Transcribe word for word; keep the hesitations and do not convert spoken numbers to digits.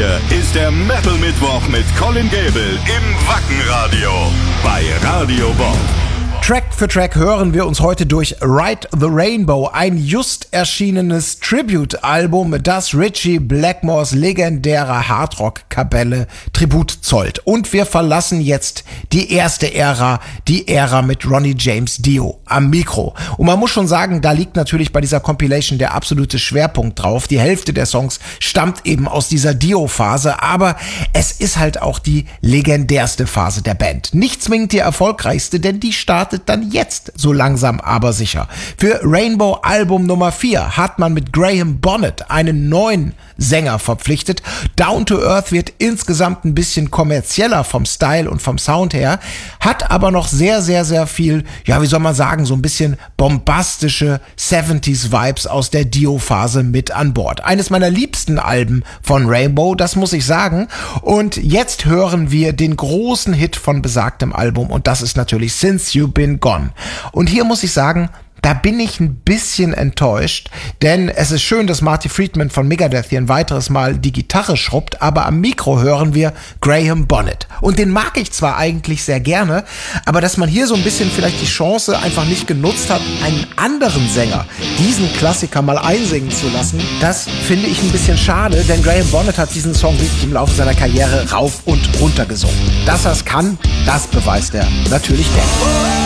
Hier ist der Metal Mittwoch mit Colin Gable im Wackenradio bei Radio Bob. Track für Track hören wir uns heute durch Ride the Rainbow, ein just erschienenes Tribute-Album, das Ritchie Blackmores legendärer Hardrock-Kapelle Tribut zollt. Und wir verlassen jetzt die erste Ära, die Ära mit Ronnie James Dio am Mikro. Und man muss schon sagen, da liegt natürlich bei dieser Compilation der absolute Schwerpunkt drauf. Die Hälfte der Songs stammt eben aus dieser Dio-Phase, aber es ist halt auch die legendärste Phase der Band. Nicht zwingend die erfolgreichste, denn die startet dann jetzt so langsam aber sicher. Für Rainbow Album Nummer vier hat man mit Graham Bonnet einen neuen Sänger verpflichtet. Down to Earth wird insgesamt ein bisschen kommerzieller vom Style und vom Sound her, hat aber noch sehr, sehr, sehr viel, ja, wie soll man sagen, so ein bisschen bombastische siebziger Vibes aus der Dio-Phase mit an Bord. Eines meiner liebsten Alben von Rainbow, das muss ich sagen. Und jetzt hören wir den großen Hit von besagtem Album und das ist natürlich Since You've Been Gone. Und hier muss ich sagen, da bin ich ein bisschen enttäuscht, denn es ist schön, dass Marty Friedman von Megadeth hier ein weiteres Mal die Gitarre schrubbt, aber am Mikro hören wir Graham Bonnet. Und den mag ich zwar eigentlich sehr gerne, aber dass man hier so ein bisschen vielleicht die Chance einfach nicht genutzt hat, einen anderen Sänger diesen Klassiker mal einsingen zu lassen, das finde ich ein bisschen schade, denn Graham Bonnet hat diesen Song wirklich im Laufe seiner Karriere rauf und runter gesungen. Dass er es kann, das beweist er natürlich dennoch.